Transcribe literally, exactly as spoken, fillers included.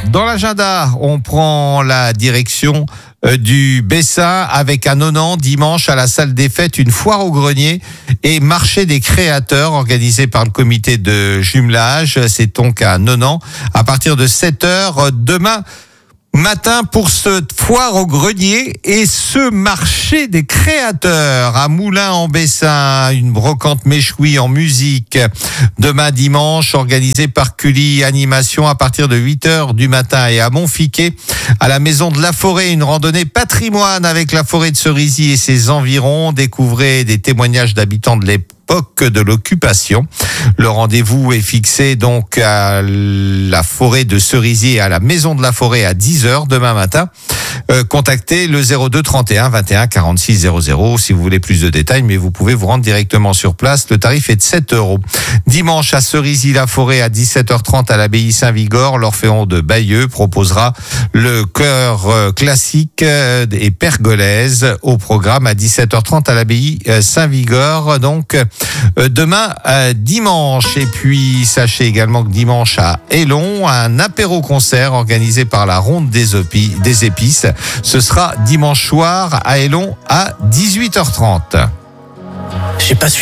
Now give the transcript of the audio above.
Dans l'agenda, on prend la direction euh, du Bessin avec à Nonant dimanche à la salle des fêtes une foire au grenier et marché des créateurs organisé par le comité de jumelage. C'est donc à Nonant à partir de sept heures demain matin pour cette foire au grenier et ce marché des créateurs à Moulins-en-Bessin, une brocante méchouille en musique. Demain dimanche, organisé par Cully Animation à partir de huit heures du matin et à Montfiquet, à la Maison de la Forêt, une randonnée patrimoine avec la forêt de Cerisy et ses environs. Découvrez des témoignages d'habitants de l'époque de l'occupation. Le rendez-vous est fixé donc à la forêt de Cerisy et à la Maison de la Forêt à dix heures demain matin. Euh, contactez le zéro deux trente et un vingt et un quarante-six zéro zéro si vous voulez plus de détails, mais vous pouvez vous rendre directement sur place. Le tarif est de sept euros. Dimanche à Cerisy-la-Forêt à dix-sept heures trente à l'abbaye Saint-Vigor, l'Orphéon de Bayeux proposera le chœur euh, classique euh, et pergolaise au programme à dix-sept heures trente à l'abbaye euh, Saint-Vigor. Donc euh, demain euh, dimanche. Et puis sachez également que dimanche à Élon, un apéro-concert organisé par la Ronde des, Opi- des Épices. Ce sera dimanche soir à Élon à dix-huit heures trente. J'ai pas suivi.